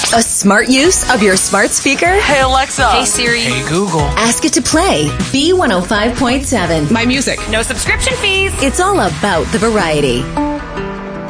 A smart use of your smart speaker? Hey, Alexa. Hey, Siri. Hey, Google. Ask it to play B105.7. My music. No subscription fees. It's all about the variety.